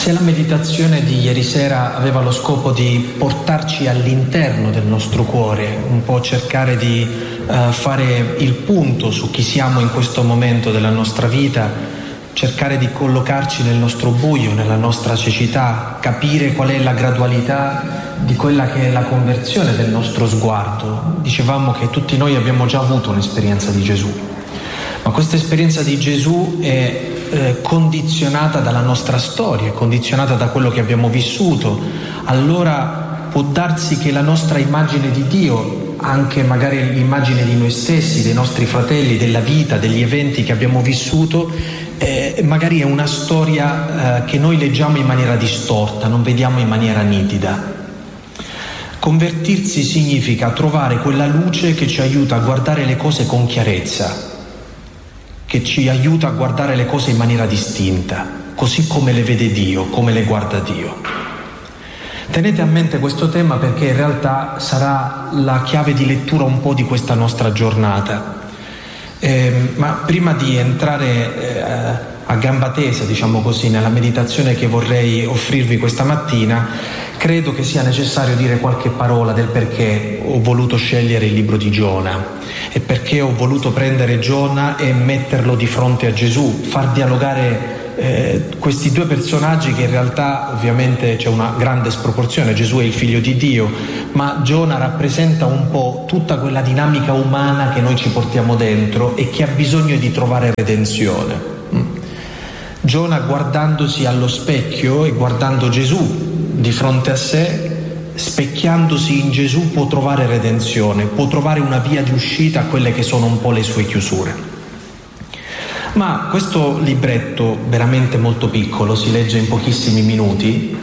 Se la meditazione di ieri sera aveva lo scopo di portarci all'interno del nostro cuore, un po' cercare di fare il punto su chi siamo in questo momento della nostra vita, cercare di collocarci nel nostro buio, nella nostra cecità, capire qual è la gradualità di quella che è la conversione del nostro sguardo. Dicevamo che tutti noi abbiamo già avuto un'esperienza di Gesù, ma questa esperienza di Gesù è condizionata dalla nostra storia, condizionata da quello che abbiamo vissuto. Allora può darsi che la nostra immagine di Dio, anche magari l'immagine di noi stessi, dei nostri fratelli, della vita, degli eventi che abbiamo vissuto, magari è una storia che noi leggiamo in maniera distorta, non vediamo in maniera nitida. Convertirsi significa trovare quella luce che ci aiuta a guardare le cose con chiarezza, che ci aiuta a guardare le cose in maniera distinta, così come le vede Dio, come le guarda Dio. Tenete a mente questo tema perché in realtà sarà la chiave di lettura un po' di questa nostra giornata. Ma prima di entrare a gamba tesa, diciamo così, nella meditazione che vorrei offrirvi questa mattina, credo che sia necessario dire qualche parola del perché ho voluto scegliere il libro di Giona e perché ho voluto prendere Giona e metterlo di fronte a Gesù, far dialogare questi due personaggi che in realtà ovviamente c'è una grande sproporzione. Gesù è il figlio di Dio, ma Giona rappresenta un po' tutta quella dinamica umana che noi ci portiamo dentro e che ha bisogno di trovare redenzione. Giona, guardandosi allo specchio e guardando Gesù di fronte a sé, specchiandosi in Gesù, può trovare redenzione, può trovare una via di uscita a quelle che sono un po' le sue chiusure. Ma questo libretto, veramente molto piccolo, si legge in pochissimi minuti,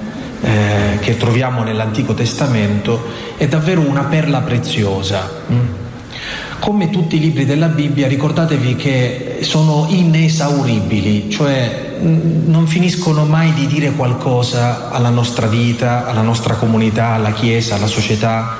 che troviamo nell'Antico Testamento, è davvero una perla preziosa. Come tutti i libri della Bibbia, ricordatevi che sono inesauribili, cioè non finiscono mai di dire qualcosa alla nostra vita, alla nostra comunità, alla Chiesa, alla società.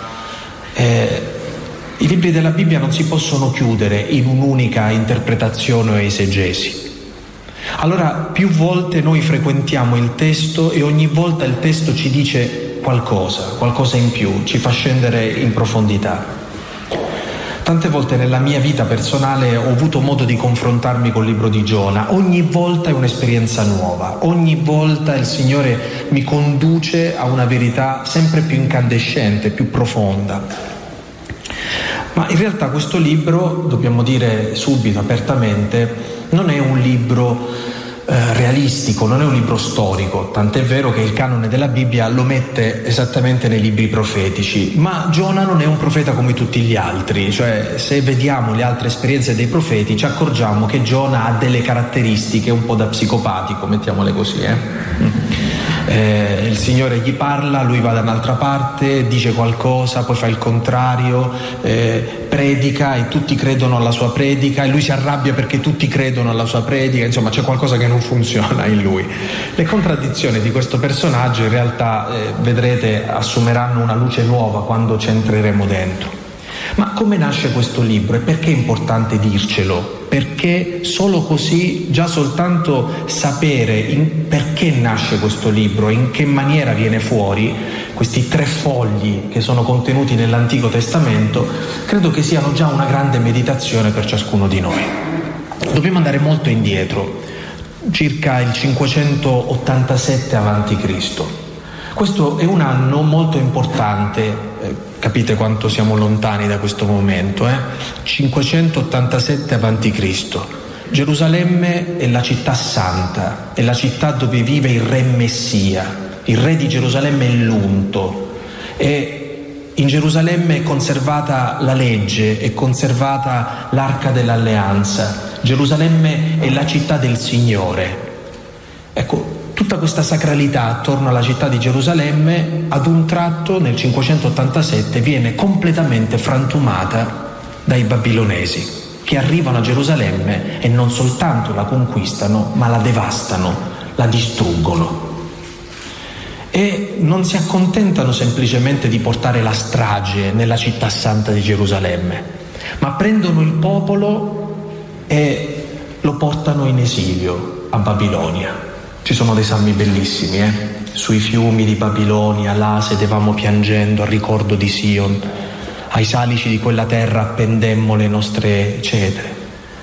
I libri della Bibbia non si possono chiudere in un'unica interpretazione o esegesi. Allora, più volte noi frequentiamo il testo e ogni volta il testo ci dice qualcosa in più, ci fa scendere in profondità. Tante volte nella mia vita personale ho avuto modo di confrontarmi col libro di Giona. Ogni volta è un'esperienza nuova, ogni volta il Signore mi conduce a una verità sempre più incandescente, più profonda. Ma in realtà questo libro, dobbiamo dire subito, apertamente, non è un libro realistico, non è un libro storico, tant'è vero che il canone della Bibbia lo mette esattamente nei libri profetici, ma Giona non è un profeta come tutti gli altri, cioè se vediamo le altre esperienze dei profeti ci accorgiamo che Giona ha delle caratteristiche un po' da psicopatico, mettiamole così. Il Signore gli parla, lui va da un'altra parte, dice qualcosa, poi fa il contrario, predica e tutti credono alla sua predica e lui si arrabbia perché tutti credono alla sua predica, insomma c'è qualcosa che non funziona in lui. Le contraddizioni di questo personaggio in realtà vedrete assumeranno una luce nuova quando ci entreremo dentro. Ma come nasce questo libro e perché è importante dircelo? Perché solo così, già soltanto sapere perché nasce questo libro, in che maniera viene fuori, questi 3 fogli che sono contenuti nell'Antico Testamento, credo che siano già una grande meditazione per ciascuno di noi. Dobbiamo andare molto indietro, circa il 587 a.C. Questo è un anno molto importante, capite quanto siamo lontani da questo momento, 587 a.C. Gerusalemme è la città santa, è la città dove vive il re Messia, il re di Gerusalemme è l'unto, e in Gerusalemme è conservata la legge, è conservata l'arca dell'alleanza, Gerusalemme è la città del Signore. Ecco, tutta questa sacralità attorno alla città di Gerusalemme ad un tratto nel 587 viene completamente frantumata dai babilonesi che arrivano a Gerusalemme e non soltanto la conquistano ma la devastano, la distruggono e non si accontentano semplicemente di portare la strage nella città santa di Gerusalemme, ma prendono il popolo e lo portano in esilio a Babilonia. Ci sono dei salmi bellissimi, sui fiumi di Babilonia là sedevamo piangendo al ricordo di Sion, ai salici di quella terra appendemmo le nostre cetre.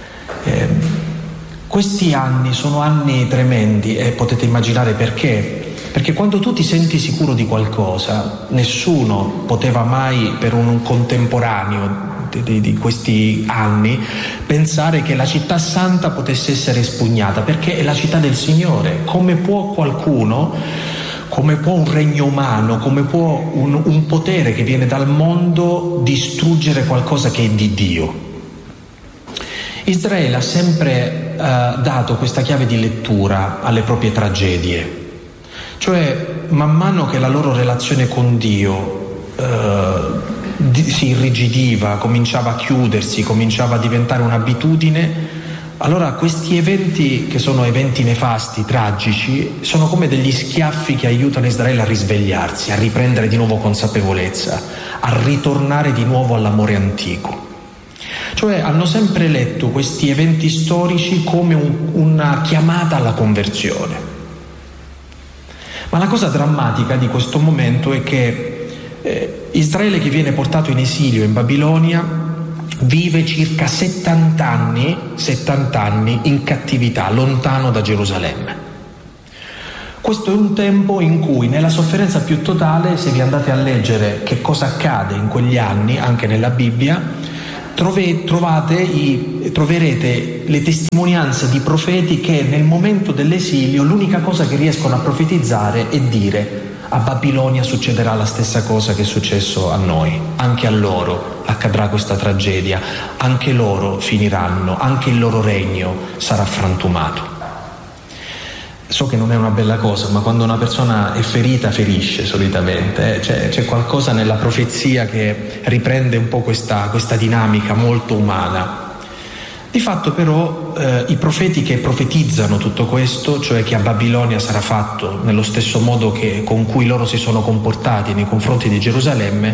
Questi anni sono anni tremendi e potete immaginare perché. Perché quando tu ti senti sicuro di qualcosa, nessuno poteva mai, per un contemporaneo di questi anni, pensare che la città santa potesse essere espugnata, perché è la città del Signore. Come può qualcuno, come può un regno umano, come può un potere che viene dal mondo distruggere qualcosa che è di Dio? Israele ha sempre dato questa chiave di lettura alle proprie tragedie. Cioè, man mano che la loro relazione con Dio si irrigidiva, cominciava a chiudersi, cominciava a diventare un'abitudine, allora questi eventi, che sono eventi nefasti, tragici, sono come degli schiaffi che aiutano Israele a risvegliarsi, a riprendere di nuovo consapevolezza, a ritornare di nuovo all'amore antico. Cioè, hanno sempre letto questi eventi storici come una chiamata alla conversione. Ma la cosa drammatica di questo momento è che Israele, che viene portato in esilio in Babilonia, vive circa 70 anni in cattività, lontano da Gerusalemme. Questo è un tempo in cui, nella sofferenza più totale, se vi andate a leggere che cosa accade in quegli anni, anche nella Bibbia, troverete le testimonianze di profeti che nel momento dell'esilio l'unica cosa che riescono a profetizzare è dire: a Babilonia succederà la stessa cosa che è successo a noi, anche a loro accadrà questa tragedia, anche loro finiranno, anche il loro regno sarà frantumato. So che non è una bella cosa, ma quando una persona è ferita ferisce solitamente, c'è qualcosa nella profezia che riprende un po' questa dinamica molto umana. Di fatto però i profeti che profetizzano tutto questo, cioè che a Babilonia sarà fatto nello stesso modo con cui loro si sono comportati nei confronti di Gerusalemme,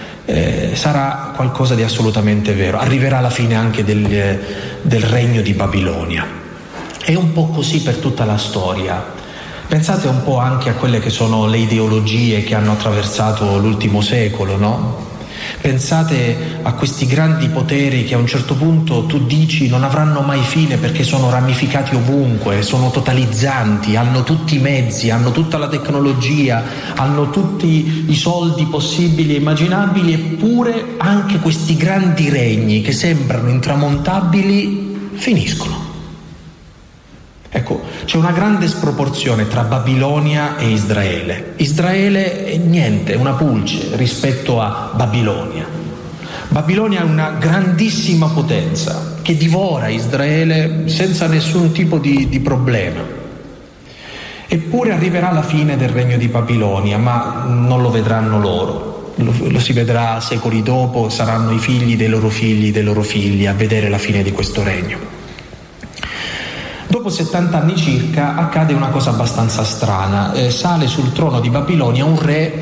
sarà qualcosa di assolutamente vero. Arriverà la fine anche del regno di Babilonia. È un po' così per tutta la storia. Pensate un po' anche a quelle che sono le ideologie che hanno attraversato l'ultimo secolo, no? Pensate a questi grandi poteri che a un certo punto tu dici non avranno mai fine perché sono ramificati ovunque, sono totalizzanti, hanno tutti i mezzi, hanno tutta la tecnologia, hanno tutti i soldi possibili e immaginabili, eppure anche questi grandi regni che sembrano intramontabili finiscono. Ecco, c'è una grande sproporzione tra Babilonia e Israele. Israele è niente, è una pulce rispetto a Babilonia. Babilonia è una grandissima potenza che divora Israele senza nessun tipo di problema. Eppure arriverà la fine del regno di Babilonia, ma non lo vedranno loro. Lo si vedrà secoli dopo, saranno i figli dei loro figli a vedere la fine di questo regno. Dopo 70 anni circa accade una cosa abbastanza strana. Sale sul trono di Babilonia un re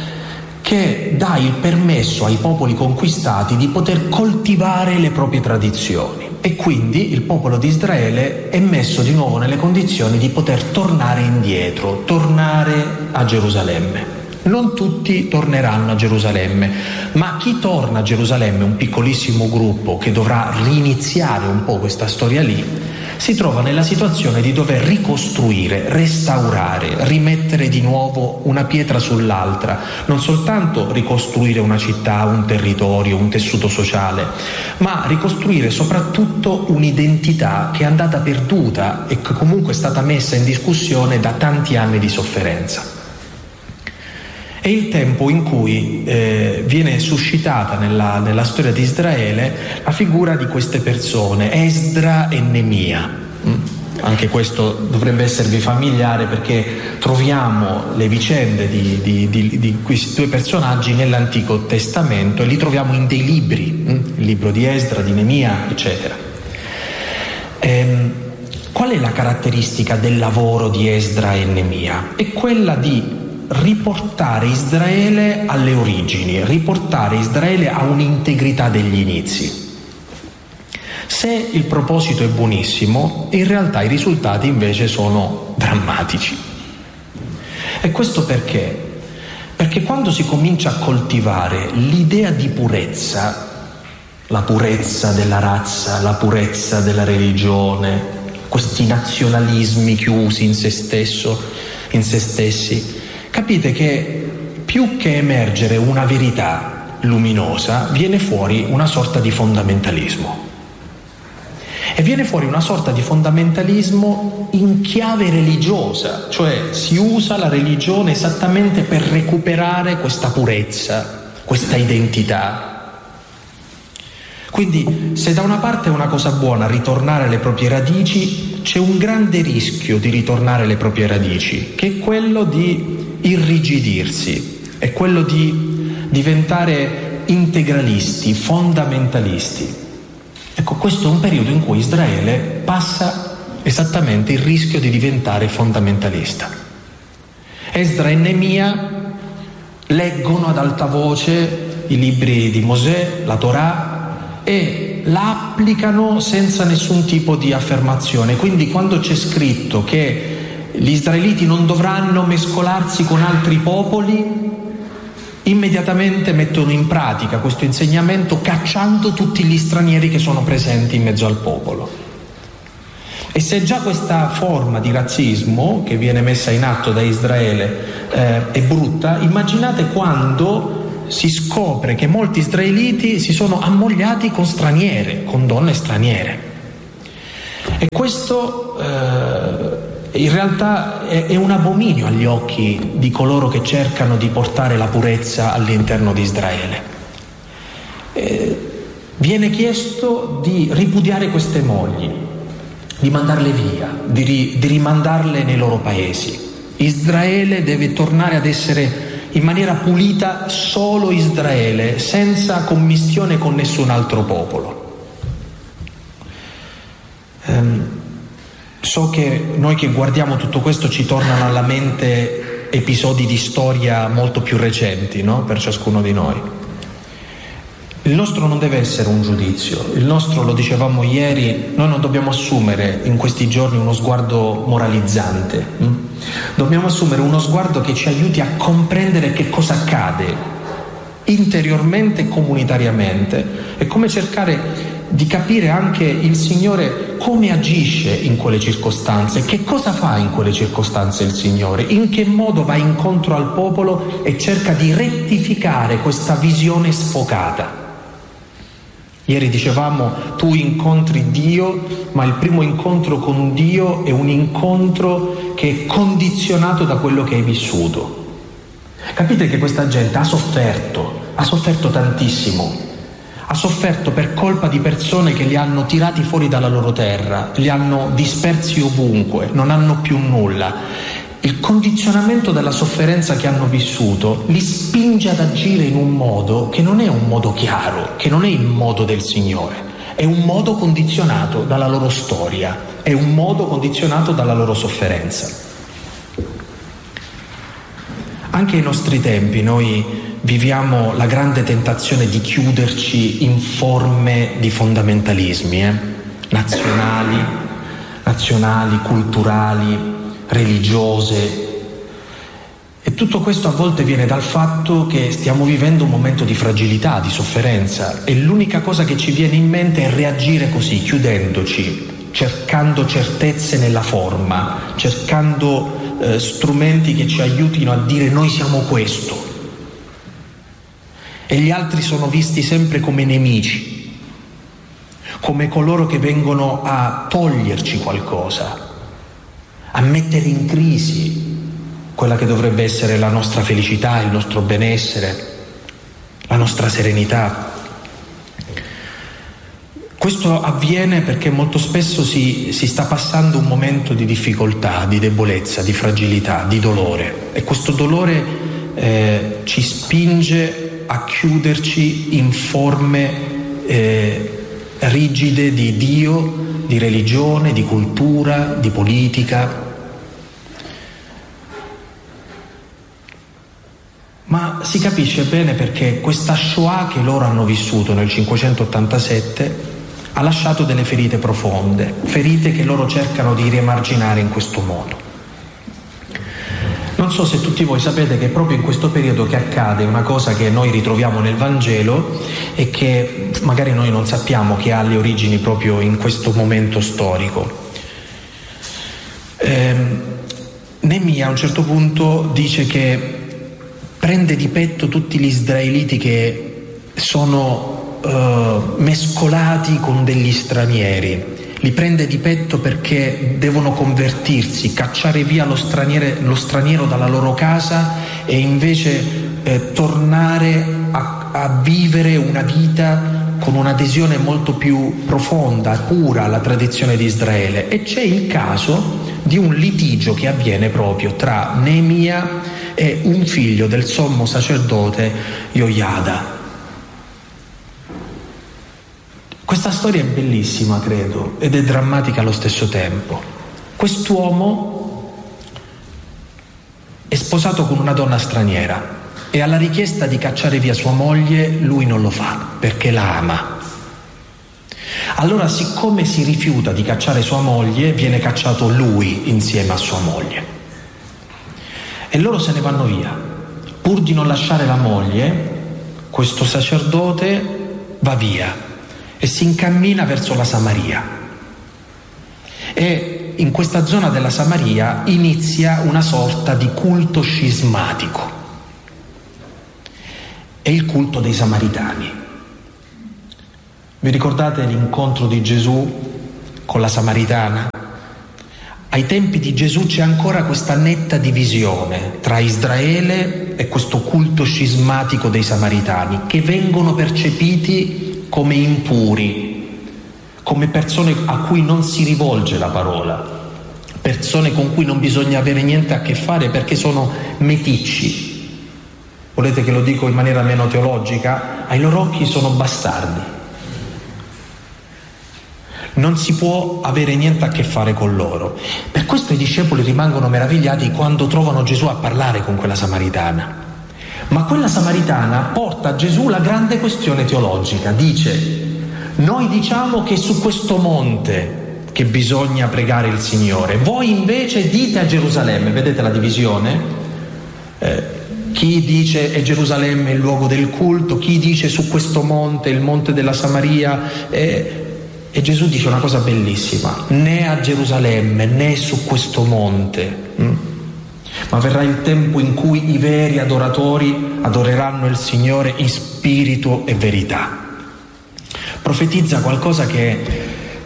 che dà il permesso ai popoli conquistati di poter coltivare le proprie tradizioni, e quindi il popolo di Israele è messo di nuovo nelle condizioni di poter tornare indietro, tornare a Gerusalemme. Non tutti torneranno a Gerusalemme, ma chi torna a Gerusalemme, un piccolissimo gruppo che dovrà riniziare un po' questa storia lì, si trova nella situazione di dover ricostruire, restaurare, rimettere di nuovo una pietra sull'altra, non soltanto ricostruire una città, un territorio, un tessuto sociale, ma ricostruire soprattutto un'identità che è andata perduta e che comunque è stata messa in discussione da tanti anni di sofferenza. È il tempo in cui viene suscitata nella storia di Israele la figura di queste persone, Esdra e Nemia. Anche questo dovrebbe esservi familiare, perché troviamo le vicende di questi due personaggi nell'Antico Testamento e li troviamo in dei libri, il libro di Esdra, di Nemia, eccetera. Qual è la caratteristica del lavoro di Esdra e Nemia? È quella di riportare Israele alle origini, riportare Israele a un'integrità degli inizi. Se il proposito è buonissimo, in realtà i risultati invece sono drammatici. E questo perché? Perché quando si comincia a coltivare l'idea di purezza, la purezza della razza, la purezza della religione, questi nazionalismi chiusi in se stessi, capite che più che emergere una verità luminosa, viene fuori una sorta di fondamentalismo. E viene fuori una sorta di fondamentalismo in chiave religiosa, cioè si usa la religione esattamente per recuperare questa purezza, questa identità. Quindi, se da una parte è una cosa buona ritornare alle proprie radici, c'è un grande rischio di ritornare alle proprie radici, che è quello di irrigidirsi, è quello di diventare integralisti, fondamentalisti. Ecco, questo è un periodo in cui Israele passa esattamente il rischio di diventare fondamentalista. Esdra e Neemia leggono ad alta voce i libri di Mosè, la Torah, e la applicano senza nessun tipo di affermazione. Quindi quando c'è scritto che gli israeliti non dovranno mescolarsi con altri popoli, immediatamente mettono in pratica questo insegnamento cacciando tutti gli stranieri che sono presenti in mezzo al popolo. E se già questa forma di razzismo che viene messa in atto da Israele è brutta, immaginate quando si scopre che molti israeliti si sono ammogliati con straniere, con donne straniere. E questo in realtà è un abominio agli occhi di coloro che cercano di portare la purezza all'interno di Israele. Viene chiesto di ripudiare queste mogli, di mandarle via, di rimandarle nei loro paesi. Israele deve tornare ad essere in maniera pulita solo Israele, senza commistione con nessun altro popolo. So che noi che guardiamo tutto questo ci tornano alla mente episodi di storia molto più recenti, no? Per ciascuno di noi. Il nostro non deve essere un giudizio, il nostro, lo dicevamo ieri, noi non dobbiamo assumere in questi giorni uno sguardo moralizzante, dobbiamo assumere uno sguardo che ci aiuti a comprendere che cosa accade interiormente e comunitariamente e come cercare di capire anche il Signore come agisce in quelle circostanze, che cosa fa in quelle circostanze il Signore, in che modo va incontro al popolo e cerca di rettificare questa visione sfocata. Ieri dicevamo, tu incontri Dio, ma il primo incontro con Dio è un incontro che è condizionato da quello che hai vissuto. Capite che questa gente ha sofferto tantissimo, ha sofferto per colpa di persone che li hanno tirati fuori dalla loro terra, li hanno dispersi ovunque, non hanno più nulla. Il condizionamento della sofferenza che hanno vissuto li spinge ad agire in un modo che non è un modo chiaro, che non è il modo del Signore, è un modo condizionato dalla loro storia, è un modo condizionato dalla loro sofferenza. Anche ai nostri tempi noi viviamo la grande tentazione di chiuderci in forme di fondamentalismi nazionali, culturali, religiose, e tutto questo a volte viene dal fatto che stiamo vivendo un momento di fragilità, di sofferenza, e l'unica cosa che ci viene in mente è reagire così, chiudendoci, cercando certezze nella forma, cercando strumenti che ci aiutino a dire noi siamo questo, e gli altri sono visti sempre come nemici, come coloro che vengono a toglierci qualcosa, a mettere in crisi quella che dovrebbe essere la nostra felicità, il nostro benessere, la nostra serenità. Questo avviene perché molto spesso si sta passando un momento di difficoltà, di debolezza, di fragilità, di dolore, e questo dolore ci spinge a chiuderci in forme rigide di Dio, di religione, di cultura, di politica. Ma si capisce bene perché questa Shoah che loro hanno vissuto nel 587 ha lasciato delle ferite profonde, ferite che loro cercano di riemarginare in questo modo. Non so se tutti voi sapete che è proprio in questo periodo che accade una cosa che noi ritroviamo nel Vangelo e che magari noi non sappiamo, che ha le origini proprio in questo momento storico. Neemia a un certo punto dice che prende di petto tutti gli israeliti che sono mescolati con degli stranieri, li prende di petto perché devono convertirsi, cacciare via lo straniero dalla loro casa e invece tornare a vivere una vita con un'adesione molto più profonda, pura alla tradizione di Israele. E c'è il caso di un litigio che avviene proprio tra Neemia e un figlio del sommo sacerdote Joiada. Questa storia è bellissima, credo, ed è drammatica allo stesso tempo. Quest'uomo è sposato con una donna straniera e alla richiesta di cacciare via sua moglie lui non lo fa perché la ama. Allora, siccome si rifiuta di cacciare sua moglie, viene cacciato lui insieme a sua moglie. E loro se ne vanno via. Pur di non lasciare la moglie, questo sacerdote va via e si incammina verso la Samaria. E in questa zona della Samaria inizia una sorta di culto scismatico. È il culto dei Samaritani. Vi ricordate l'incontro di Gesù con la Samaritana? Ai tempi di Gesù c'è ancora questa netta divisione tra Israele e questo culto scismatico dei Samaritani, che vengono percepiti come impuri, come persone a cui non si rivolge la parola, persone con cui non bisogna avere niente a che fare perché sono meticci. Volete che lo dico in maniera meno teologica? Ai loro occhi sono bastardi. Non si può avere niente a che fare con loro. Per questo i discepoli rimangono meravigliati quando trovano Gesù a parlare con quella Samaritana. Ma quella Samaritana porta a Gesù la grande questione teologica. Dice: noi diciamo che è su questo monte che bisogna pregare il Signore, voi invece dite a Gerusalemme. Vedete la divisione? Chi dice è Gerusalemme il luogo del culto, chi dice su questo monte, il monte della Samaria. E Gesù dice una cosa bellissima: né a Gerusalemme né su questo monte, ma verrà il tempo in cui i veri adoratori adoreranno il Signore in spirito e verità. Profetizza qualcosa che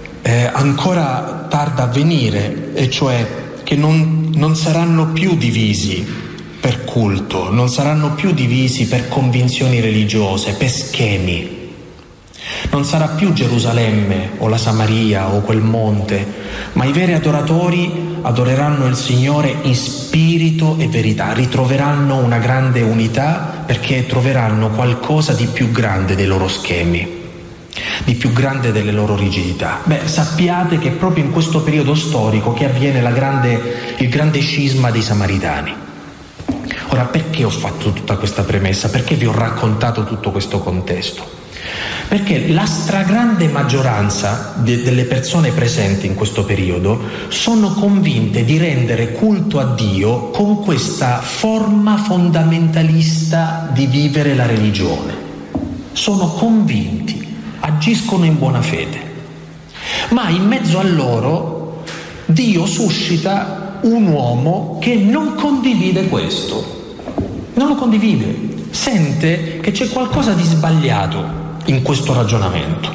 ancora tarda a venire, e cioè che non saranno più divisi per culto, non saranno più divisi per convinzioni religiose, per schemi. Non sarà più Gerusalemme o la Samaria o quel monte, ma i veri adoratori adoreranno il Signore in spirito e verità, ritroveranno una grande unità perché troveranno qualcosa di più grande dei loro schemi, di più grande delle loro rigidità. Sappiate che è proprio in questo periodo storico che avviene il grande scisma dei Samaritani. Ora, perché ho fatto tutta questa premessa? Perché vi ho raccontato tutto questo contesto? Perché la stragrande maggioranza delle persone presenti in questo periodo sono convinte di rendere culto a Dio con questa forma fondamentalista di vivere la religione. Sono convinti, agiscono in buona fede. Ma in mezzo a loro Dio suscita un uomo che non condivide questo. Non lo condivide. Sente che c'è qualcosa di sbagliato in questo ragionamento.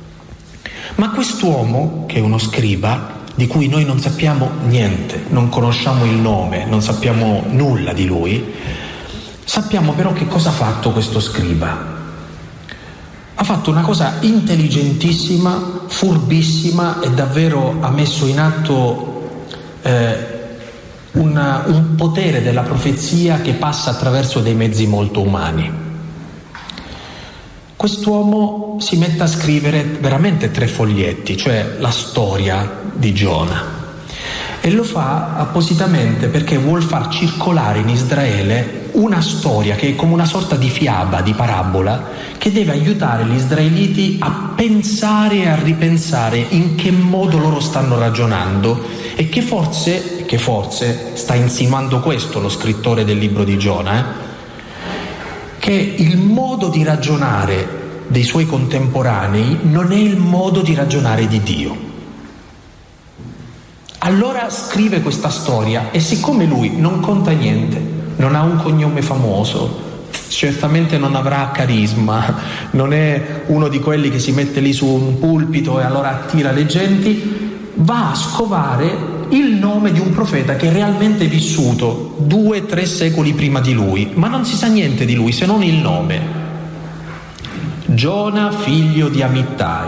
Ma quest'uomo, che è uno scriba, di cui noi non sappiamo niente, non conosciamo il nome, non sappiamo nulla di lui, sappiamo però che cosa ha fatto questo scriba. Ha fatto una cosa intelligentissima, furbissima, e davvero ha messo in atto un potere della profezia che passa attraverso dei mezzi molto umani. Quest'uomo si mette a scrivere veramente 3 foglietti, cioè la storia di Giona. E lo fa appositamente perché vuol far circolare in Israele una storia che è come una sorta di fiaba, di parabola, che deve aiutare gli israeliti a pensare e a ripensare in che modo loro stanno ragionando, e che forse sta insinuando questo lo scrittore del libro di Giona, che il modo di ragionare dei suoi contemporanei non è il modo di ragionare di Dio. Allora scrive questa storia, e siccome lui non conta niente, non ha un cognome famoso, certamente non avrà carisma, non è uno di quelli che si mette lì su un pulpito e allora attira le genti, va a scovare il nome di un profeta che è realmente vissuto 2-3 secoli prima di lui, ma non si sa niente di lui se non il nome: Giona, figlio di Amittai.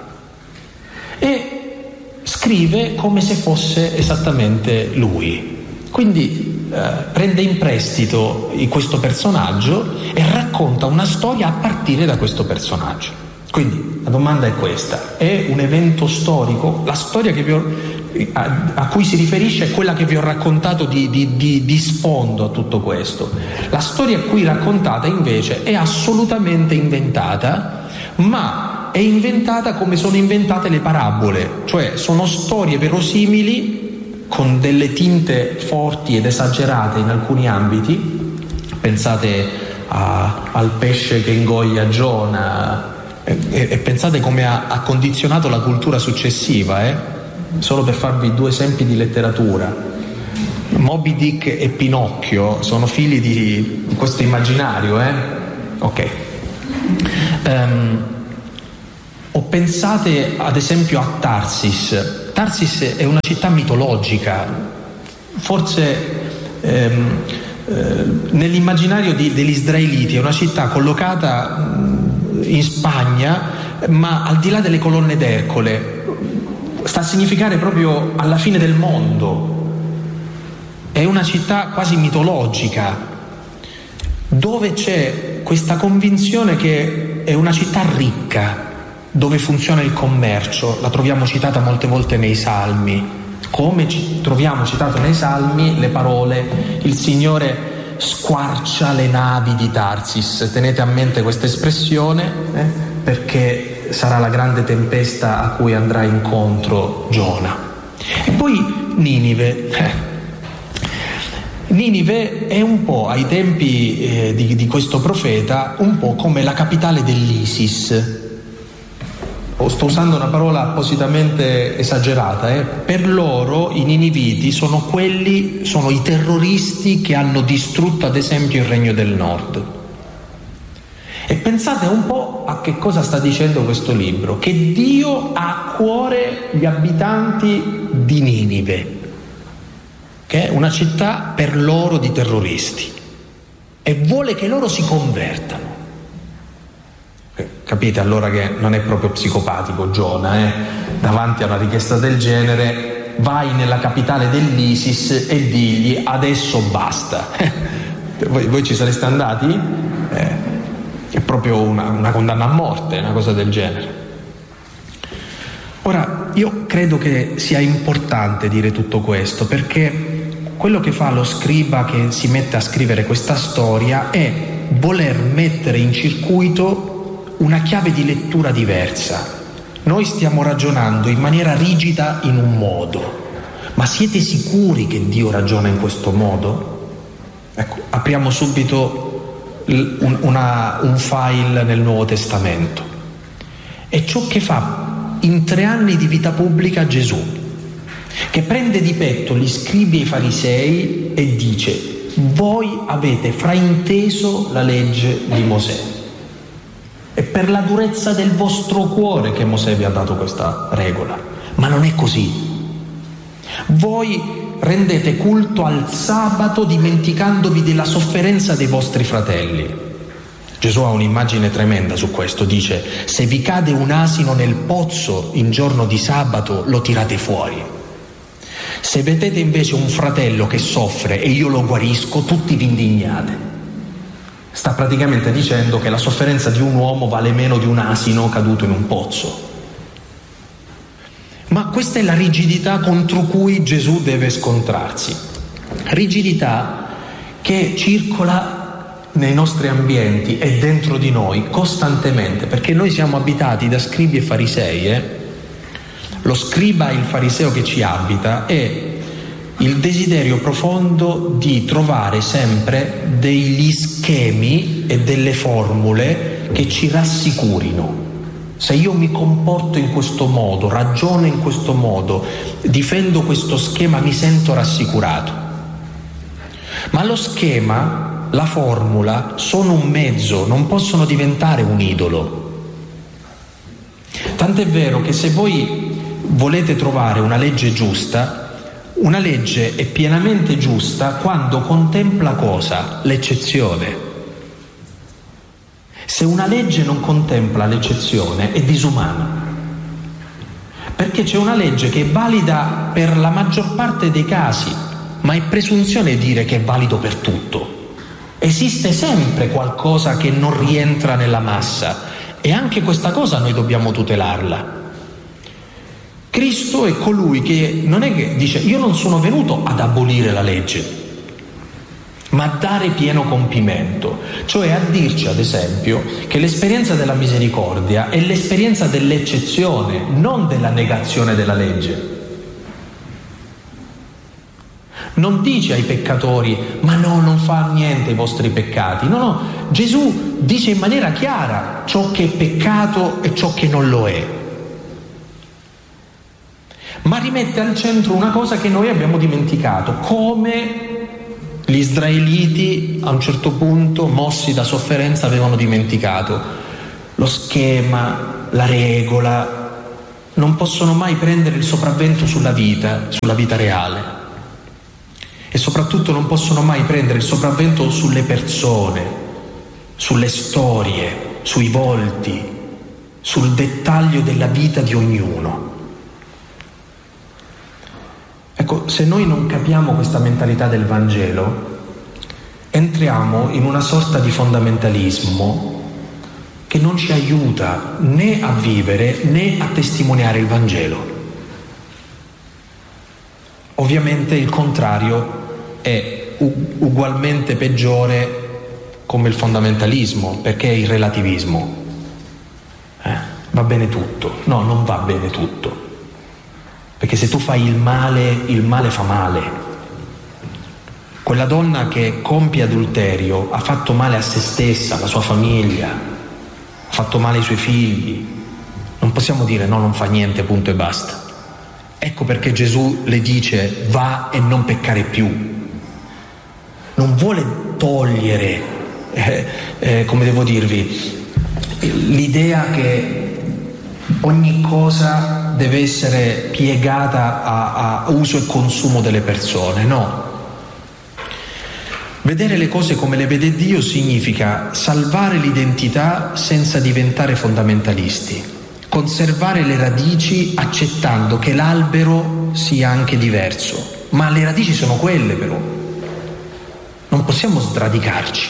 E scrive come se fosse esattamente lui. Quindi prende in prestito questo personaggio e racconta una storia a partire da questo personaggio. Quindi la domanda è questa: è un evento storico? La storia a cui si riferisce è quella che vi ho raccontato di sfondo a tutto questo. La storia qui raccontata invece è assolutamente inventata, ma è inventata come sono inventate le parabole, cioè sono storie verosimili con delle tinte forti ed esagerate in alcuni ambiti. Pensate al pesce che ingoglia Giona, e pensate come ha condizionato la cultura successiva, solo per farvi 2 esempi di letteratura. Moby Dick e Pinocchio sono figli di questo immaginario, ok. O pensate ad esempio a Tarsis. Tarsis è una città mitologica, forse nell'immaginario degli israeliti è una città collocata in Spagna, ma al di là delle colonne d'Ercole. Sta a significare proprio alla fine del mondo. È una città quasi mitologica, dove c'è questa convinzione che è una città ricca, dove funziona il commercio. La troviamo citata molte volte nei Salmi, come troviamo citato nei Salmi le parole: il Signore squarcia le navi di Tarsis. Tenete a mente questa espressione, perché sarà la grande tempesta a cui andrà incontro Giona. E poi Ninive. Ninive è un po', ai tempi di questo profeta, un po' come la capitale dell'ISIS. Sto usando una parola appositamente esagerata, Per loro i niniviti sono i terroristi che hanno distrutto ad esempio il Regno del Nord. E pensate un po' a che cosa sta dicendo questo libro: che Dio ha a cuore gli abitanti di Ninive, che è una città per loro di terroristi, e vuole che loro si convertano. Capite allora che non è proprio psicopatico Giona, davanti a una richiesta del genere vai nella capitale dell'ISIS e digli adesso basta. Voi ci sareste andati? È proprio una condanna a morte, una cosa del genere. Ora, io credo che sia importante dire tutto questo, perché quello che fa lo scriba che si mette a scrivere questa storia è voler mettere in circuito una chiave di lettura diversa. Noi stiamo ragionando in maniera rigida in un modo, ma siete sicuri che Dio ragiona in questo modo? Ecco, apriamo subito un file nel Nuovo Testamento. È ciò che fa in 3 anni di vita pubblica Gesù, che prende di petto gli scribi e i farisei e dice: voi avete frainteso la legge di Mosè. È per la durezza del vostro cuore che Mosè vi ha dato questa regola, ma non è così. Voi rendete culto al sabato dimenticandovi della sofferenza dei vostri fratelli. Gesù ha un'immagine tremenda su questo, dice: se vi cade un asino nel pozzo in giorno di sabato, lo tirate fuori. Se vedete invece un fratello che soffre e io lo guarisco, tutti vi indignate. Sta praticamente dicendo che la sofferenza di un uomo vale meno di un asino caduto in un pozzo. Ma questa è la rigidità contro cui Gesù deve scontrarsi. Rigidità che circola nei nostri ambienti e dentro di noi costantemente, perché noi siamo abitati da scribi e farisei. Lo scriba e il fariseo che ci abita è il desiderio profondo di trovare sempre degli schemi e delle formule che ci rassicurino. Se io mi comporto in questo modo, ragiono in questo modo, difendo questo schema, mi sento rassicurato. Ma lo schema, la formula, sono un mezzo, non possono diventare un idolo. Tant'è vero che se voi volete trovare una legge giusta, una legge è pienamente giusta quando contempla cosa? L'eccezione. Se una legge non contempla l'eccezione è disumana, perché c'è una legge che è valida per la maggior parte dei casi, ma è presunzione dire che è valido per tutto. Esiste sempre qualcosa che non rientra nella massa e anche questa cosa noi dobbiamo tutelarla. Cristo è colui che non è che dice io non sono venuto ad abolire la legge, ma a dare pieno compimento, cioè a dirci ad esempio che l'esperienza della misericordia è l'esperienza dell'eccezione, non della negazione della legge. Non dice ai peccatori ma no, non fa niente i vostri peccati, no, Gesù dice in maniera chiara ciò che è peccato e ciò che non lo è, ma rimette al centro una cosa che noi abbiamo dimenticato, come gli israeliti a un certo punto, mossi da sofferenza, avevano dimenticato lo schema, la regola, non possono mai prendere il sopravvento sulla vita reale, e soprattutto non possono mai prendere il sopravvento sulle persone, sulle storie, sui volti, sul dettaglio della vita di ognuno. Ecco, se noi non capiamo questa mentalità del Vangelo, entriamo in una sorta di fondamentalismo che non ci aiuta né a vivere né a testimoniare il Vangelo. Ovviamente il contrario è ugualmente peggiore come il fondamentalismo, perché è il relativismo. Va bene tutto. No, non va bene tutto. Perché se tu fai il male fa male. Quella donna che compie adulterio ha fatto male a se stessa, alla sua famiglia, ha fatto male ai suoi figli. Non possiamo dire no, non fa niente, punto e basta. Ecco perché Gesù le dice va e non peccare più. Non vuole togliere, come devo dirvi, l'idea che ogni cosa deve essere piegata a uso e consumo delle persone, no. Vedere le cose come le vede Dio significa salvare l'identità senza diventare fondamentalisti, conservare le radici accettando che l'albero sia anche diverso, ma le radici sono quelle però, non possiamo sradicarci.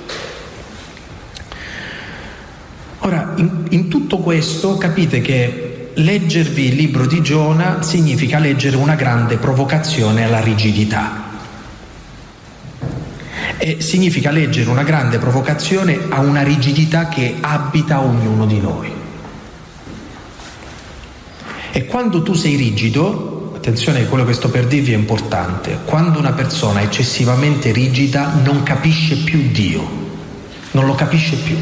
Ora, in tutto questo capite che leggervi il libro di Giona significa leggere una grande provocazione alla rigidità e significa leggere una grande provocazione a una rigidità che abita ognuno di noi. E quando tu sei rigido, attenzione, quello che sto per dirvi è importante, quando una persona è eccessivamente rigida non capisce più Dio, non lo capisce più.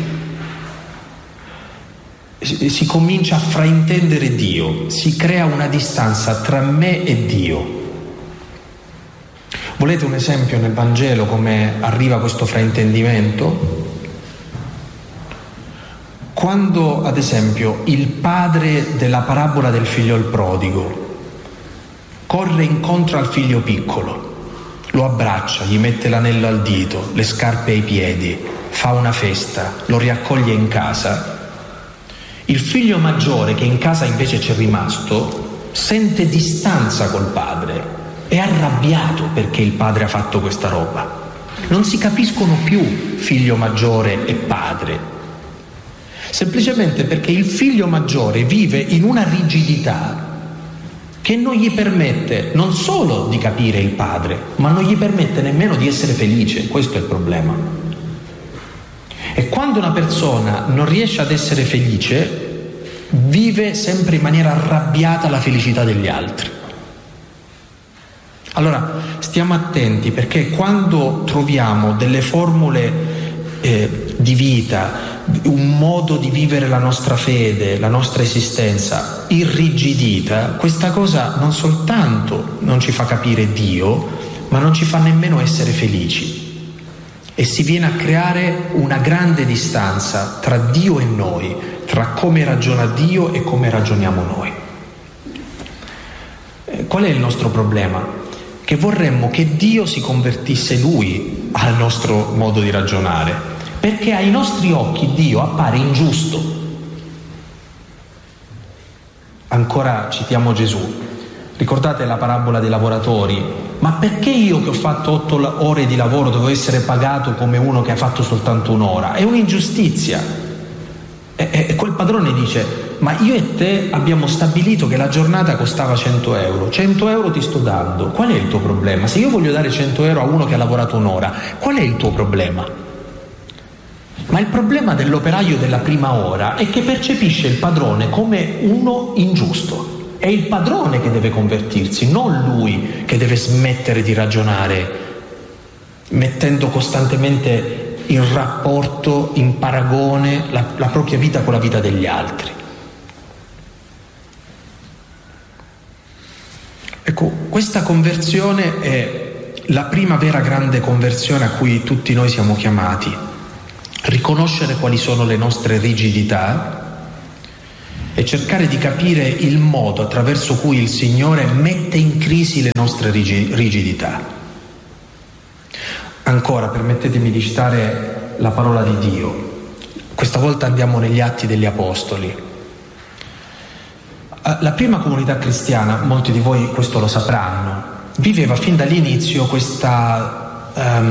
Si comincia a fraintendere Dio, si crea una distanza tra me e Dio. Volete un esempio nel Vangelo come arriva questo fraintendimento? Quando, ad esempio, il padre della parabola del figlio il prodigo corre incontro al figlio piccolo, lo abbraccia, gli mette l'anello al dito, le scarpe ai piedi, fa una festa, lo riaccoglie in casa, il figlio maggiore, che in casa invece c'è rimasto, sente distanza col padre, è arrabbiato perché il padre ha fatto questa roba. Non si capiscono più figlio maggiore e padre, semplicemente perché il figlio maggiore vive in una rigidità che non gli permette non solo di capire il Padre, ma non gli permette nemmeno di essere felice. Questo è il problema. E quando una persona non riesce ad essere felice, vive sempre in maniera arrabbiata la felicità degli altri. Allora, stiamo attenti, perché quando troviamo delle formule di vita, un modo di vivere la nostra fede, la nostra esistenza irrigidita, questa cosa non soltanto non ci fa capire Dio, ma non ci fa nemmeno essere felici. E si viene a creare una grande distanza tra Dio e noi, tra come ragiona Dio e come ragioniamo noi. Qual è il nostro problema? Che vorremmo che Dio si convertisse Lui al nostro modo di ragionare, perché ai nostri occhi Dio appare ingiusto. Ancora citiamo Gesù. Ricordate la parabola dei lavoratori? Ma perché io che ho fatto 8 ore di lavoro devo essere pagato come uno che ha fatto soltanto un'ora? È un'ingiustizia. E quel padrone dice: ma io e te abbiamo stabilito che la giornata costava 100 euro. 100 euro ti sto dando. Qual è il tuo problema? Se io voglio dare 100 euro a uno che ha lavorato un'ora, qual è il tuo problema? Ma il problema dell'operaio della prima ora è che percepisce il padrone come uno ingiusto. È il padrone che deve convertirsi, non lui che deve smettere di ragionare, mettendo costantemente in rapporto, in paragone la propria vita con la vita degli altri. Ecco, questa conversione è la prima vera grande conversione a cui tutti noi siamo chiamati. Riconoscere quali sono le nostre rigidità e cercare di capire il modo attraverso cui il Signore mette in crisi le nostre rigidità. Ancora, permettetemi di citare la parola di Dio. Questa volta andiamo negli Atti degli Apostoli. La prima comunità cristiana, molti di voi questo lo sapranno, viveva fin dall'inizio questa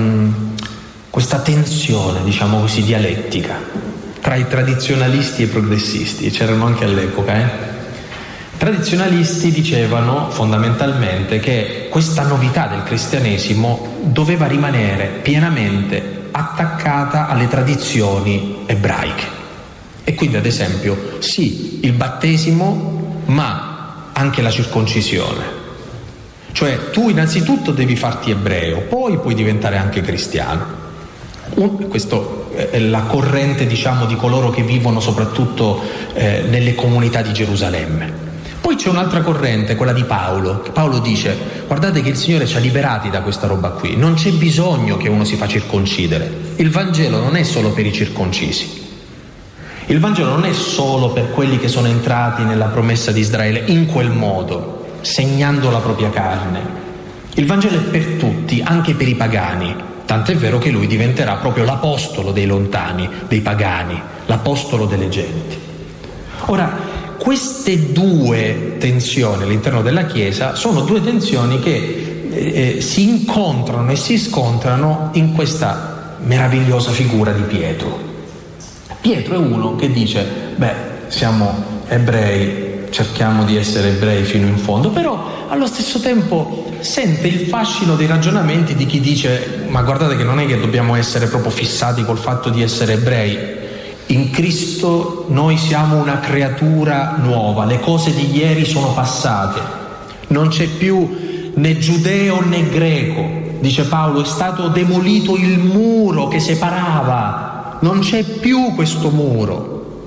tensione, diciamo così, dialettica tra i tradizionalisti e i progressisti. C'erano anche all'epoca. I tradizionalisti dicevano fondamentalmente che questa novità del cristianesimo doveva rimanere pienamente attaccata alle tradizioni ebraiche. E quindi, ad esempio, sì, il battesimo, ma anche la circoncisione. Cioè, tu innanzitutto devi farti ebreo, poi puoi diventare anche cristiano. Questo è la corrente, diciamo, di coloro che vivono soprattutto nelle comunità di Gerusalemme. Poi c'è un'altra corrente, quella di Paolo. Paolo dice: guardate che il Signore ci ha liberati da questa roba qui, non c'è bisogno che uno si fa circoncidere. Il Vangelo non è solo per i circoncisi, il Vangelo non è solo per quelli che sono entrati nella promessa di Israele in quel modo, segnando la propria carne. Il Vangelo è per tutti, anche per i pagani. Tant'è vero che lui diventerà proprio l'apostolo dei lontani, dei pagani, l'apostolo delle genti. Ora, queste due tensioni all'interno della Chiesa sono due tensioni che si incontrano e si scontrano in questa meravigliosa figura di Pietro. Pietro è uno che dice: beh, siamo ebrei, cerchiamo di essere ebrei fino in fondo, però allo stesso tempo sente il fascino dei ragionamenti di chi dice: ma guardate che non è che dobbiamo essere proprio fissati col fatto di essere ebrei, in Cristo noi siamo una creatura nuova, le cose di ieri sono passate, non c'è più né giudeo né greco, dice Paolo, è stato demolito il muro che separava, non c'è più questo muro.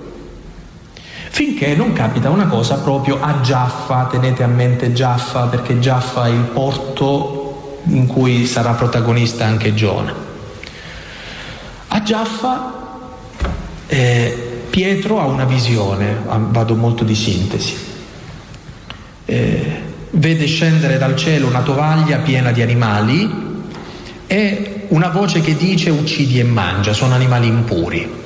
Finché non capita una cosa proprio a Giaffa. Tenete a mente Giaffa, perché Giaffa è il porto in cui sarà protagonista anche Giona. A Giaffa Pietro ha una visione, vado molto di sintesi, vede scendere dal cielo una tovaglia piena di animali e una voce che dice: uccidi e mangia, sono animali impuri.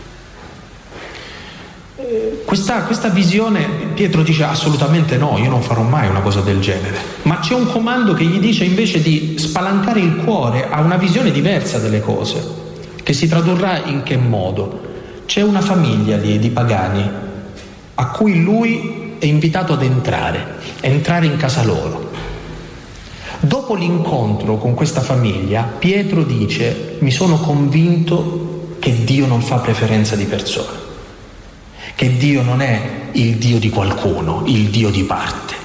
Questa visione, Pietro dice: assolutamente no, io non farò mai una cosa del genere. Ma c'è un comando che gli dice invece di spalancare il cuore a una visione diversa delle cose, che si tradurrà in che modo? C'è una famiglia di pagani a cui lui è invitato ad entrare in casa loro. Dopo l'incontro con questa famiglia, Pietro dice: mi sono convinto che Dio non fa preferenza di persone, che Dio non è il Dio di qualcuno, il Dio di parte.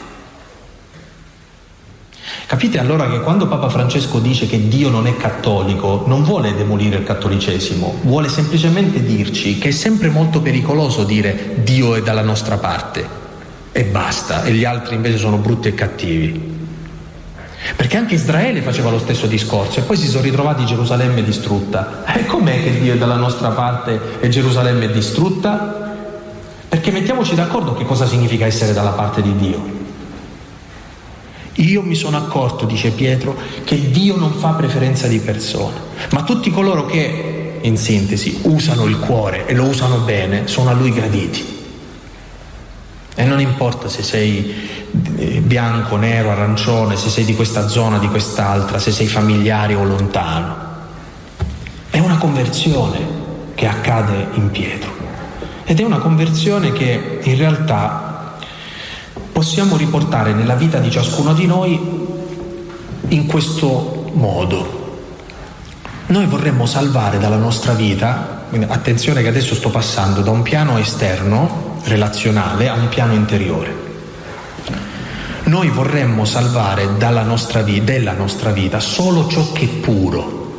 Capite allora che quando Papa Francesco dice che Dio non è cattolico, non vuole demolire il cattolicesimo, vuole semplicemente dirci che è sempre molto pericoloso dire Dio è dalla nostra parte e basta, e gli altri invece sono brutti e cattivi. Perché anche Israele faceva lo stesso discorso e poi si sono ritrovati Gerusalemme distrutta. E com'è che Dio è dalla nostra parte e Gerusalemme è distrutta? Perché mettiamoci d'accordo che cosa significa essere dalla parte di Dio. Io mi sono accorto, dice Pietro, che Dio non fa preferenza di persone, ma tutti coloro che, in sintesi, usano il cuore e lo usano bene, sono a Lui graditi. E non importa se sei bianco, nero, arancione, se sei di questa zona, di quest'altra, se sei familiare o lontano. È una conversione che accade in Pietro. Ed è una conversione che in realtà possiamo riportare nella vita di ciascuno di noi in questo modo. Noi vorremmo salvare dalla nostra vita, attenzione che adesso sto passando da un piano esterno, relazionale, a un piano interiore. Noi vorremmo salvare della nostra vita solo ciò che è puro,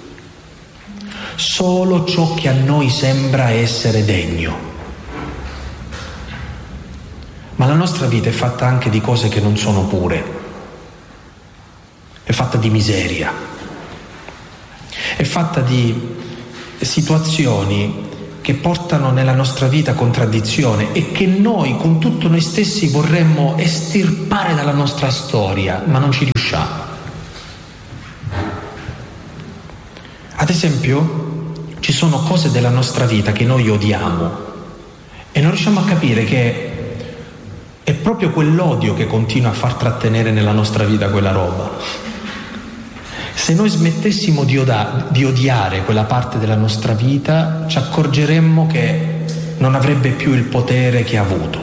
solo ciò che a noi sembra essere degno. Ma la nostra vita è fatta anche di cose che non sono pure, è fatta di miseria, è fatta di situazioni che portano nella nostra vita contraddizione e che noi con tutto noi stessi vorremmo estirpare dalla nostra storia, ma non ci riusciamo. Ad esempio, ci sono cose della nostra vita che noi odiamo e non riusciamo a capire che è proprio quell'odio che continua a far trattenere nella nostra vita quella roba. Se noi smettessimo di odiare quella parte della nostra vita, ci accorgeremmo che non avrebbe più il potere che ha avuto.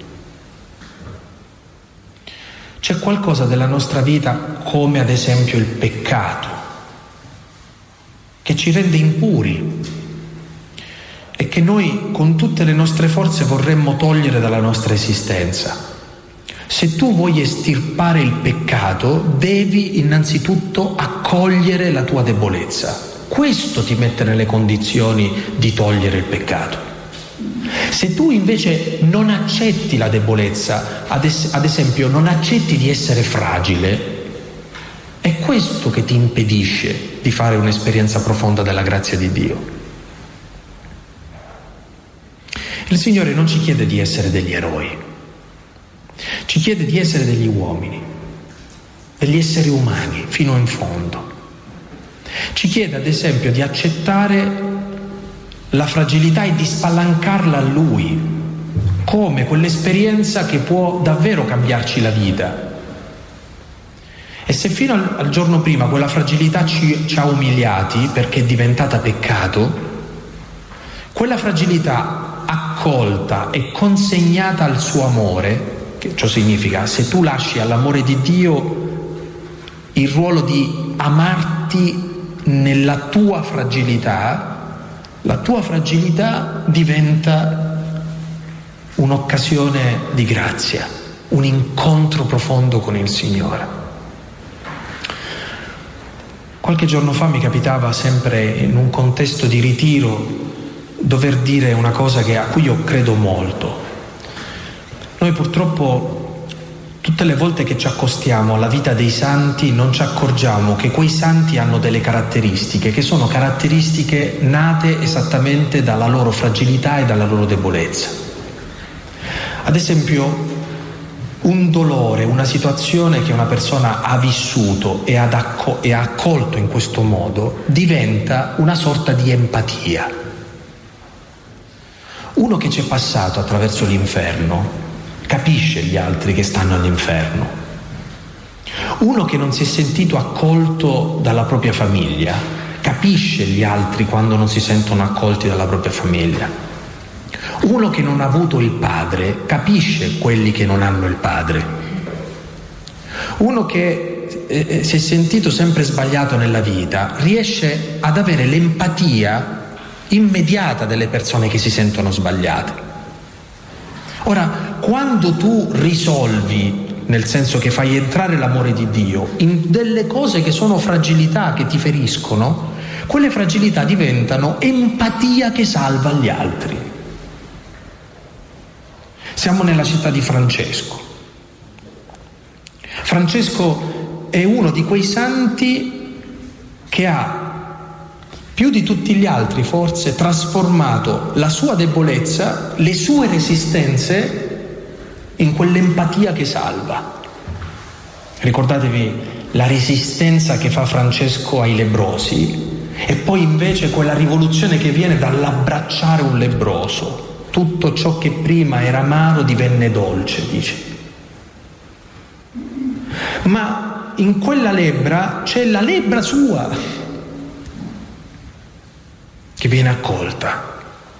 C'è qualcosa della nostra vita, come ad esempio il peccato, che ci rende impuri e che noi con tutte le nostre forze vorremmo togliere dalla nostra esistenza. Se tu vuoi estirpare il peccato, devi innanzitutto accogliere la tua debolezza. Questo ti mette nelle condizioni di togliere il peccato. Se tu invece non accetti la debolezza, ad esempio non accetti di essere fragile, è questo che ti impedisce di fare un'esperienza profonda della grazia di Dio. Il Signore non ci chiede di essere degli eroi, ci chiede di essere degli uomini, degli esseri umani fino in fondo. Ci chiede ad esempio di accettare la fragilità e di spalancarla a Lui, come quell'esperienza che può davvero cambiarci la vita. E se fino al giorno prima quella fragilità ci ha umiliati perché è diventata peccato, quella fragilità accolta e consegnata al suo amore, che ciò significa, se tu lasci all'amore di Dio il ruolo di amarti nella tua fragilità, la tua fragilità diventa un'occasione di grazia, un incontro profondo con il Signore. Qualche giorno fa mi capitava, sempre in un contesto di ritiro, dover dire una cosa a cui io credo molto. Noi purtroppo tutte le volte che ci accostiamo alla vita dei santi non ci accorgiamo che quei santi hanno delle caratteristiche che sono caratteristiche nate esattamente dalla loro fragilità e dalla loro debolezza. Ad esempio, un dolore, una situazione che una persona ha vissuto e ha accolto in questo modo diventa una sorta di empatia. Uno che ci è passato attraverso l'inferno capisce gli altri che stanno all'inferno. Uno che non si è sentito accolto dalla propria famiglia capisce gli altri quando non si sentono accolti dalla propria famiglia. Uno che non ha avuto il padre capisce quelli che non hanno il padre. Uno che si è sentito sempre sbagliato nella vita riesce ad avere l'empatia immediata delle persone che si sentono sbagliate. Ora, quando tu risolvi, nel senso che fai entrare l'amore di Dio in delle cose che sono fragilità, che ti feriscono, quelle fragilità diventano empatia che salva gli altri. Siamo nella città di Francesco. Francesco è uno di quei santi che ha, più di tutti gli altri forse, trasformato la sua debolezza, le sue resistenze in quell'empatia che salva. Ricordatevi la resistenza che fa Francesco ai lebbrosi e poi invece quella rivoluzione che viene dall'abbracciare un lebbroso. Tutto ciò che prima era amaro divenne dolce, dice. Ma in quella lebbra c'è la lebbra sua che viene accolta.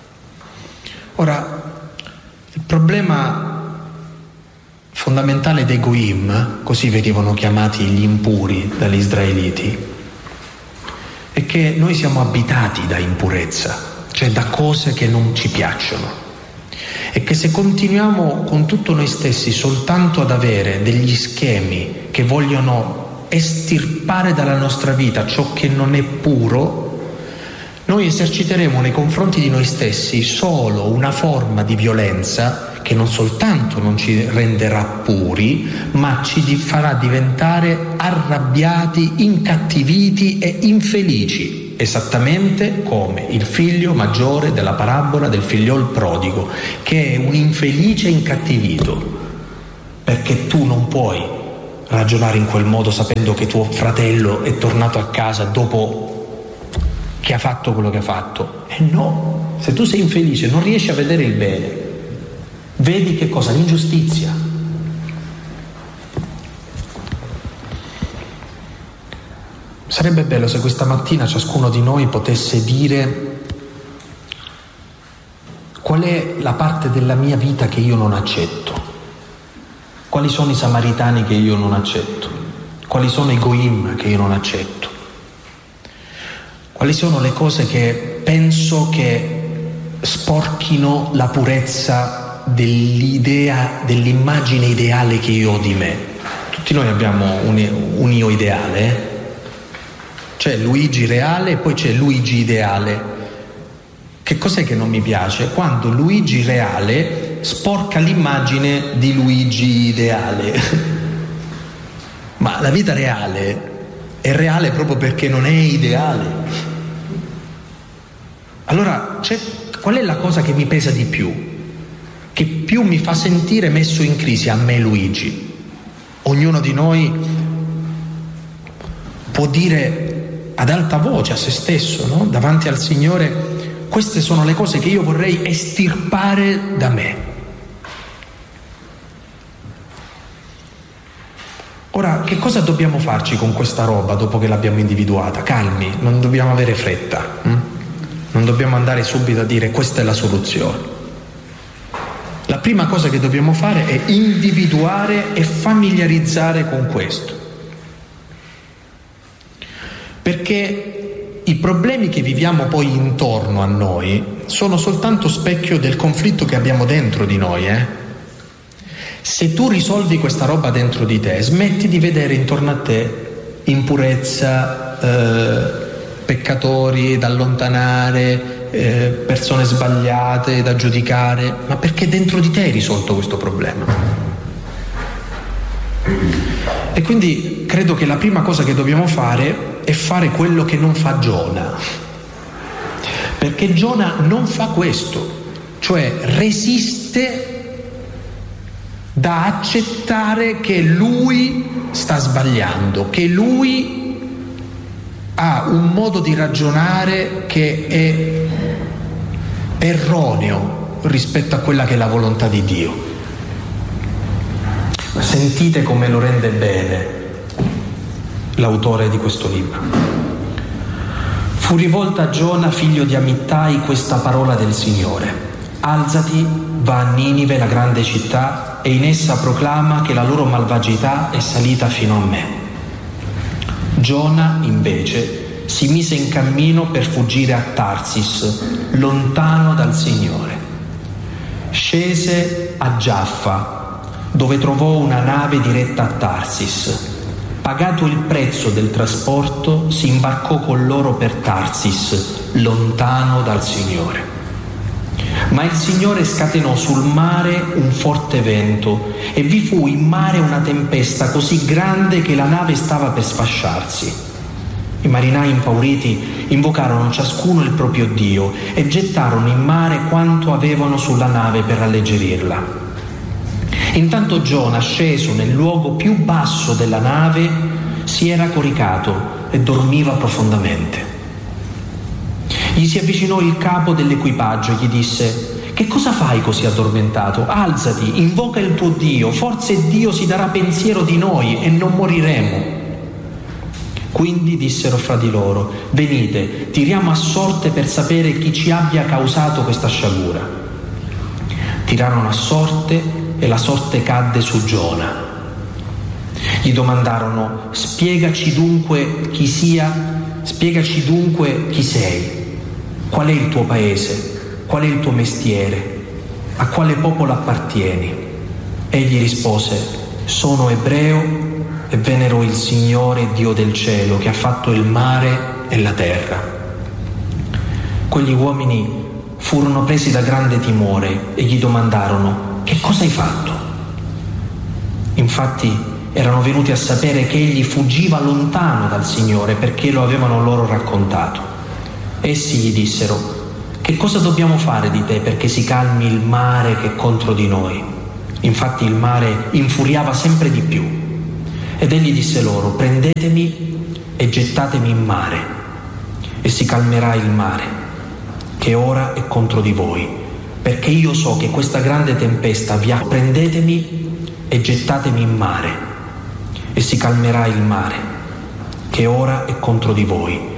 Ora, il problema fondamentale dei Goim, così venivano chiamati gli impuri dagli israeliti, è che noi siamo abitati da impurezza, cioè da cose che non ci piacciono, e che se continuiamo con tutto noi stessi soltanto ad avere degli schemi che vogliono estirpare dalla nostra vita ciò che non è puro, noi eserciteremo nei confronti di noi stessi solo una forma di violenza che non soltanto non ci renderà puri, ma ci farà diventare arrabbiati, incattiviti e infelici, esattamente come il figlio maggiore della parabola del figliol prodigo, che è un infelice incattivito, perché tu non puoi ragionare in quel modo sapendo che tuo fratello è tornato a casa dopo che ha fatto quello che ha fatto. E no, se tu sei infelice non riesci a vedere il bene, vedi che cosa? L'ingiustizia. Sarebbe bello se questa mattina ciascuno di noi potesse dire qual è la parte della mia vita che io non accetto, quali sono i samaritani che io non accetto, quali sono i Goim che io non accetto, quali sono le cose che penso che sporchino la purezza dell'idea, dell'immagine ideale che io ho di me. Tutti noi abbiamo un io ideale, C'è Luigi reale e poi c'è Luigi ideale. Che cos'è che non mi piace? Quando Luigi reale sporca l'immagine di Luigi ideale. Ma la vita reale è reale proprio perché non è ideale. Allora, qual è la cosa che mi pesa di più? Che più mi fa sentire messo in crisi a me Luigi? Ognuno di noi può dire ad alta voce a se stesso, no? Davanti al Signore: queste sono le cose che io vorrei estirpare da me. Ora, che cosa dobbiamo farci con questa roba dopo che l'abbiamo individuata? Calmi, non dobbiamo avere fretta, non dobbiamo andare subito a dire questa è la soluzione. La prima cosa che dobbiamo fare è individuare e familiarizzare con questo. Perché i problemi che viviamo poi intorno a noi sono soltanto specchio del conflitto che abbiamo dentro di noi, Se tu risolvi questa roba dentro di te, smetti di vedere intorno a te impurezza, peccatori da allontanare, persone sbagliate da giudicare, ma perché dentro di te hai risolto questo problema. E quindi credo che la prima cosa che dobbiamo fare è fare quello che non fa Giona, perché Giona non fa questo, cioè resiste da accettare che lui sta sbagliando, che lui ha un modo di ragionare che è erroneo rispetto a quella che è la volontà di Dio. Sentite come lo rende bene l'autore di questo libro. Fu rivolta a Giona, figlio di Amittai, questa parola del Signore: alzati, va a Ninive, la grande città, e in essa proclama che la loro malvagità è salita fino a me. Giona, invece, si mise in cammino per fuggire a Tarsis, lontano dal Signore. Scese a Giaffa, dove trovò una nave diretta a Tarsis. Pagato il prezzo del trasporto, si imbarcò con loro per Tarsis, lontano dal Signore. Ma il Signore scatenò sul mare un forte vento e vi fu in mare una tempesta così grande che la nave stava per sfasciarsi. I marinai impauriti invocarono ciascuno il proprio Dio e gettarono in mare quanto avevano sulla nave per alleggerirla. Intanto Giona, sceso nel luogo più basso della nave, si era coricato e dormiva profondamente. Gli si avvicinò il capo dell'equipaggio e gli disse: «Che cosa fai così addormentato? Alzati, invoca il tuo Dio, forse Dio si darà pensiero di noi e non moriremo». Quindi dissero fra di loro: «Venite, tiriamo a sorte per sapere chi ci abbia causato questa sciagura». Tirarono a sorte e la sorte cadde su Giona. Gli domandarono: «Spiegaci dunque chi sei, qual è il tuo paese, qual è il tuo mestiere, a quale popolo appartieni?» Egli rispose: «Sono ebreo e venero il Signore Dio del cielo, che ha fatto il mare e la terra». Quegli uomini furono presi da grande timore e gli domandarono: «Che cosa hai fatto?» Infatti erano venuti a sapere che egli fuggiva lontano dal Signore perché lo avevano loro raccontato. Essi gli dissero: «Che cosa dobbiamo fare di te perché si calmi il mare che è contro di noi?» Infatti il mare infuriava sempre di più. Ed egli disse loro: «Prendetemi e gettatemi in mare, e si calmerà il mare, che ora è contro di voi, perché io so che questa grande tempesta vi ha». Prendetemi e gettatemi in mare, e si calmerà il mare, che ora è contro di voi,